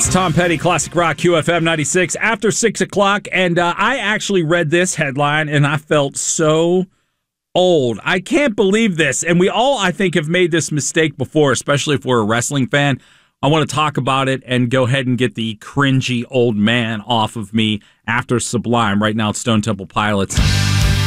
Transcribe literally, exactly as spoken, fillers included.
It's Tom Petty, Classic Rock, Q F M ninety-six, after six o'clock, and uh, I actually read this headline, and I felt so old. I can't believe this, and we all, I think, have made this mistake before, especially if we're a wrestling fan. I want to talk about it and go ahead and get the cringy old man off of me after Sublime. Right now, it's Stone Temple Pilots.